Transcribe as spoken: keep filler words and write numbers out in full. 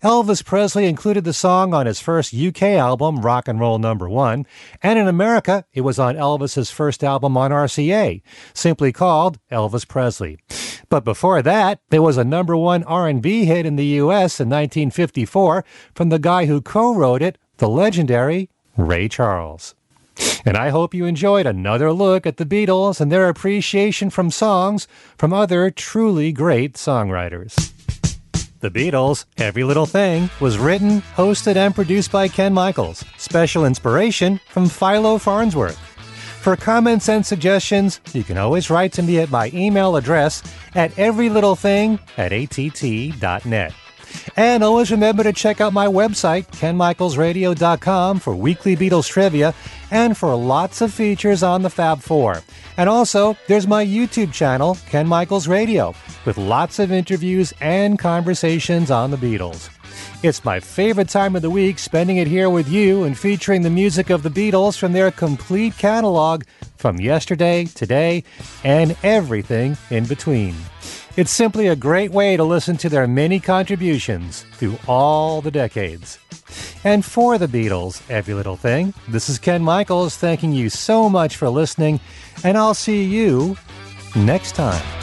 Elvis Presley included the song on his first U K album, Rock and Roll Number One, and in America, it was on Elvis's first album on R C A, simply called Elvis Presley. But before that, there was a number one R and B hit in the U S in nineteen fifty-four from the guy who co-wrote it, the legendary Ray Charles. And I hope you enjoyed another look at the Beatles and their appreciation from songs from other truly great songwriters. The Beatles, Every Little Thing, was written, hosted, and produced by Ken Michaels. Special inspiration from Philo Farnsworth. For comments and suggestions, you can always write to me at my email address at everylittlething at a t t dot net. And always remember to check out my website, ken michaels radio dot com, for weekly Beatles trivia and for lots of features on the Fab Four. And also, there's my YouTube channel, Ken Michaels Radio, with lots of interviews and conversations on the Beatles. It's my favorite time of the week, spending it here with you and featuring the music of the Beatles from their complete catalog from yesterday, today, and everything in between. It's simply a great way to listen to their many contributions through all the decades. And for the Beatles, Every Little Thing, this is Ken Michaels thanking you so much for listening, and I'll see you next time.